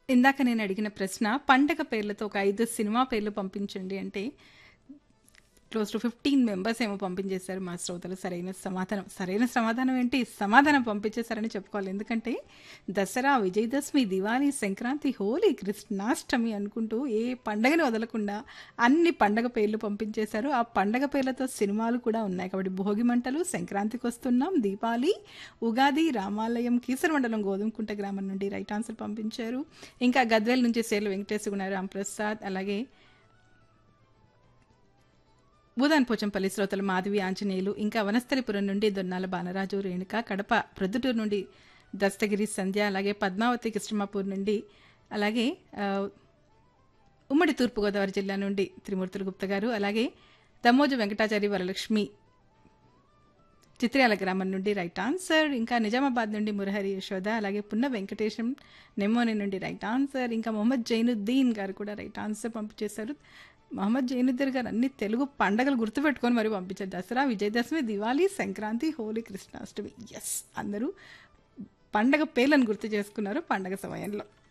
ఇందాక నేను అడిగిన ప్రశ్న పండగ పేర్లతో ఒక 5 సినిమా పేర్లు పంపించండి అంటే క్లోజ్ టు 15 మెంబర్స్ ఏమో పంపించేశారు మా శ్రోతలు. సరైన సమాధానం ఏంటి, సమాధానం పంపించేశారని చెప్పుకోవాలి. ఎందుకంటే దసరా, విజయదశమి, దివాళీ, సంక్రాంతి, హోలీ, కృష్ణాష్టమి అనుకుంటూ ఏ పండగని వదలకుండా అన్ని పండగ పేర్లు పంపించేశారు. ఆ పండగ పేర్లతో సినిమాలు కూడా ఉన్నాయి కాబట్టి భోగి మంటలు, సంక్రాంతికి వస్తున్నాం, దీపావళి, ఉగాది, రామాలయం, కీసరమండలం, గోధుమకుంట గ్రామం నుండి రైట్ ఆన్సర్ పంపించారు. ఇంకా గద్వేల్ నుంచి సేర్ల వెంకటేశ్వర గుణ రాంప్రసాద్, అలాగే భూదాన్ పోచంపల్లి శ్రోతలు మాధవి ఆంజనేయులు, ఇంకా వనస్థలిపురం నుండి దొన్నాల బాలరాజు, రేణుక, కడప ప్రొద్దుటూరు నుండి దస్తగిరి సంధ్య, అలాగే పద్మావతి కృష్ణమాపూర్ నుండి, అలాగే ఉమ్మడి తూర్పుగోదావరి జిల్లా నుండి త్రిమూర్తులు గుప్త గారు, అలాగే దమ్మోజు వెంకటాచారి వరలక్ష్మి చిత్ర్యాల గ్రామం నుండి రైట్ ఆన్సర్. ఇంకా నిజామాబాద్ నుండి మురహరి యశోద, అలాగే పున్న వెంకటేశం నెమ్మోని నుండి రైట్ ఆన్సర్. ఇంకా మొహమ్మద్ జైనుద్దీన్ గారు కూడా రైట్ ఆన్సర్ పంపించేశారు. మహమ్మద్ జైనుద్దీన్ గారు అన్ని తెలుగు పండగలు గుర్తుపెట్టుకొని మరి పంపించారు. దసరా, విజయదశమి, దివాళీ, సంక్రాంతి, హోలీ, కృష్ణాష్టమి. ఎస్, అందరూ పండగ పేర్లను గుర్తు చేసుకున్నారు పండగ సమయంలో.